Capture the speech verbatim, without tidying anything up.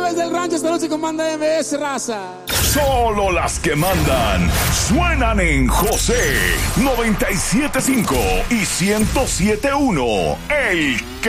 desde el rancho, esta noche con Banda M S, raza. Solo las que mandan suenan en José noventa y siete punto cinco y ciento siete punto uno. El que